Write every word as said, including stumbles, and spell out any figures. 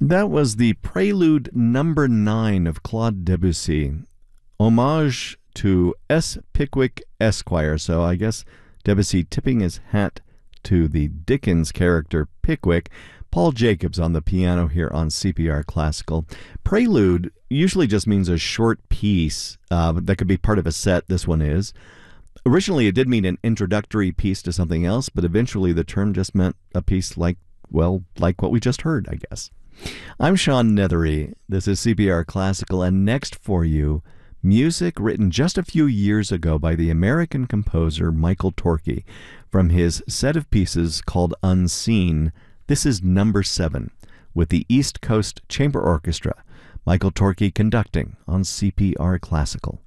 That was the Prelude number nine of Claude Debussy, homage to S. Pickwick Esquire. So I guess Debussy tipping his hat to the Dickens character Pickwick. Paul Jacobs on the piano here on C P R Classical. Prelude usually just means a short piece uh, that could be part of a set. This one is. Originally, it did mean an introductory piece to something else, but eventually the term just meant a piece like, well, like what we just heard, I guess. I'm Sean Nethery. This is C P R Classical, and next for you, music written just a few years ago by the American composer Michael Torke from his set of pieces called Unseen. This is number seven with the East Coast Chamber Orchestra. Michael Torke conducting on C P R Classical.